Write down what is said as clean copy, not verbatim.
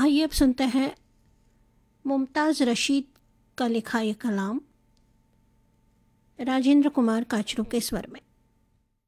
आइए अब सुनते हैं मुमताज़ रशीद का लिखा ये कलाम राजेंद्र कुमार काचरू के स्वर में।